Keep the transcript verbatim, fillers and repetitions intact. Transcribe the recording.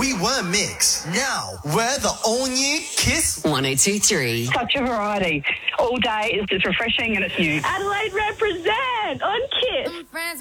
We were Mix. Now we're the all-new Kiss one oh two three. Such a variety. All day is just refreshing and it's new. Adelaide represent on Kiss.